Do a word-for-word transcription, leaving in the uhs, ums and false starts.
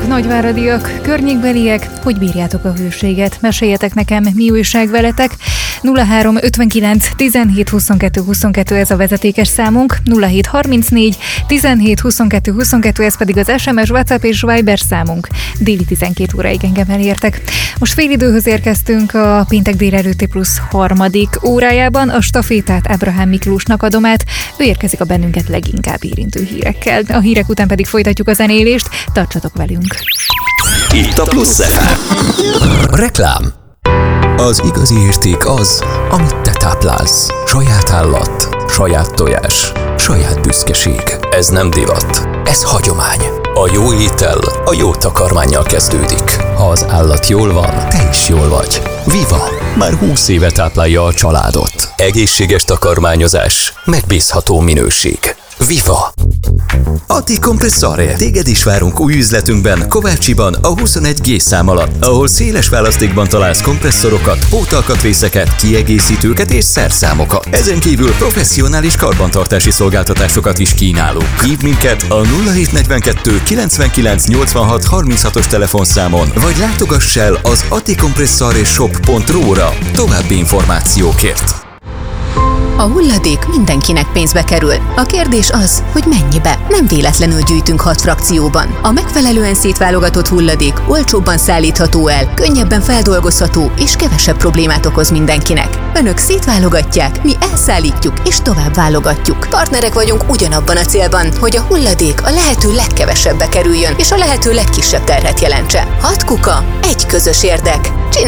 nagyváradiak, környékbeliek, hogy bírjátok a hőséget? Meséljetek nekem, mi újság veletek. nulla három ötvenkilenc tizenhét huszonkettő huszonkettő ez a vezetékes számunk, nulla hét harmincnégy tizenhét huszonkettő huszonkettő ez pedig az es em es, WhatsApp és Viber számunk. Déli tizenkét óráig engem elértek. Most fél időhöz érkeztünk a péntek délelőtti plusz harmadik órájában. A stafétát Ábrahám Miklósnak adom át, ő érkezik a bennünket leginkább érintő hírekkel. A hírek után pedig folytatjuk a zenélést, tartsatok velünk! Itt a Plusz ef em. Reklám. Az igazi érték az, amit te táplálsz. Saját állat, saját tojás, saját büszkeség. Ez nem divat, ez hagyomány. A jó étel a jó takarmánnyal kezdődik. Ha az állat jól van, te is jól vagy. Viva! Már húsz éve táplálja a családot. Egészséges takarmányozás, megbízható minőség. Viva! Atti Compressore. Téged is várunk új üzletünkben, Kovácsiban, a huszonegy G szám alatt, ahol széles választékban találsz kompresszorokat, pótalkatrészeket, kiegészítőket és szerszámokat. Ezen kívül professzionális karbantartási szolgáltatásokat is kínálunk. Hívd minket a nulla hét negyvenkettő kilencvenkilenc nyolcvanhat harminchatos telefonszámon, vagy látogass el az atticompressoreshop pont ru-ra további információkért. A hulladék mindenkinek pénzbe kerül. A kérdés az, hogy mennyibe. Nem véletlenül gyűjtünk hat frakcióban. A megfelelően szétválogatott hulladék olcsóbban szállítható el, könnyebben feldolgozható és kevesebb problémát okoz mindenkinek. Önök szétválogatják, mi elszállítjuk és tovább válogatjuk. Partnerek vagyunk ugyanabban a célban, hogy a hulladék a lehető legkevesebbe kerüljön és a lehető legkisebb terhet jelentse. Hat kuka, egy közös érdek.